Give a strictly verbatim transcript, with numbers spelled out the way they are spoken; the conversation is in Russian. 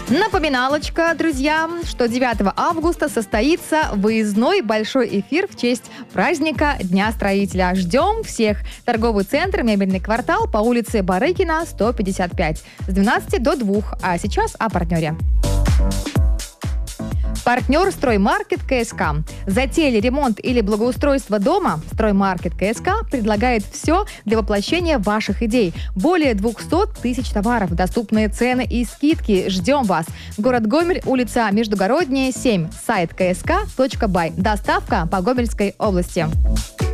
Напоминалочка, друзья, что девятого августа состоится выездной большой эфир в честь праздника Дня строителя. Ждем всех. Торговый центр «Мебельный квартал» по улице Барыкина, сто пятьдесят пять с двенадцати до двух. А сейчас о партнере. Партнер «Строймаркет КСК». Затеяли ремонт или благоустройство дома? «Строймаркет КСК» предлагает все для воплощения ваших идей. Более двухсот тысяч товаров, доступные цены и скидки. Ждем вас. Город Гомель, улица Междугородняя, семь. Сайт кск точка бай. Доставка по Гомельской области.